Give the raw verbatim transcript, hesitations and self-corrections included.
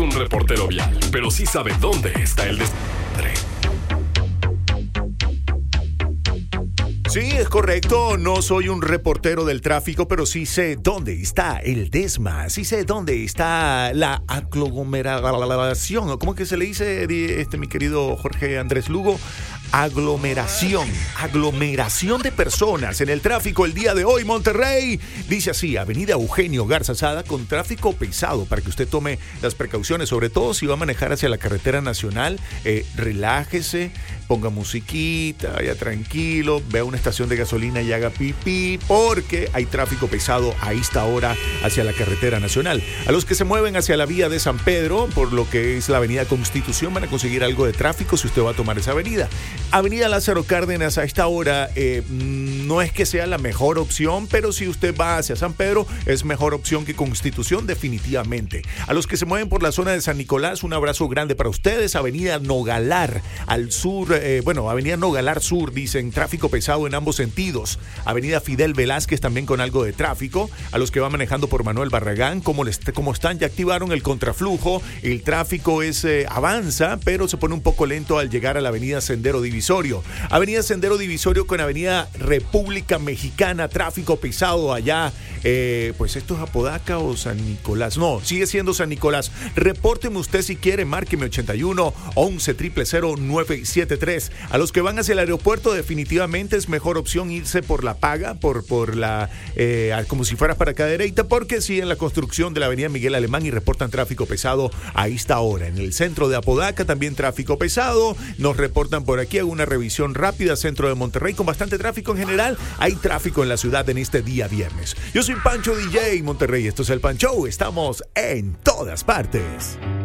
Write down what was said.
un reportero vial, pero sí sabe dónde está el desmadre. Sí, es correcto, no soy un reportero del tráfico, pero sí sé dónde está el desma, sí sé dónde está la aglomeración, ¿cómo es que se le dice, este, mi querido Jorge Andrés Lugo? Aglomeración, aglomeración de personas en el tráfico el día de hoy, Monterrey. Dice así, Avenida Eugenio Garza Sada con tráfico pesado para que usted tome las precauciones, sobre todo si va a manejar hacia la carretera nacional, eh, relájese, ponga musiquita, vaya tranquilo, vea una estación de gasolina y haga pipí, porque hay tráfico pesado a esta hora hacia la carretera nacional. A los que se mueven hacia la vía de San Pedro, por lo que es la Avenida Constitución, van a conseguir algo de tráfico si usted va a tomar esa avenida. Avenida Lázaro Cárdenas a esta hora eh, no es que sea la mejor opción, pero si usted va hacia San Pedro es mejor opción que Constitución definitivamente. A los que se mueven por la zona de San Nicolás, un abrazo grande para ustedes. Avenida Nogalar al sur, eh, bueno, Avenida Nogalar Sur, dicen tráfico pesado en ambos sentidos. Avenida Fidel Velázquez también con algo de tráfico. A los que van manejando por Manuel Barragán, como, les, como están, ya activaron el contraflujo. El tráfico es eh, avanza, pero se pone un poco lento al llegar a la Avenida Sendero Divisorio. Avenida Sendero Divisorio con Avenida República Mexicana, tráfico pesado allá. Eh, pues esto es Apodaca o San Nicolás. No, sigue siendo San Nicolás. Repórteme usted si quiere, márqueme ochenta y uno, once, cero cero cero, nueve siete tres. A los que van hacia el aeropuerto, definitivamente es mejor opción irse por la Paga, por, por la, eh, como si fueras para Cadereyta, porque sí, en la construcción de la Avenida Miguel Alemán y reportan tráfico pesado a esta hora. En el centro de Apodaca también tráfico pesado. Nos reportan por aquí una revisión rápida, centro de Monterrey, con bastante tráfico en general. Hay tráfico en la ciudad en este día viernes. Yo soy Pancho D J Monterrey, esto es el Pancho, estamos en todas partes.